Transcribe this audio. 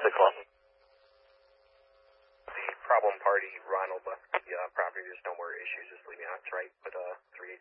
6 o'clock. The problem party, Ronald left the property. There's no more issues. Just leaving on. That's right. But 3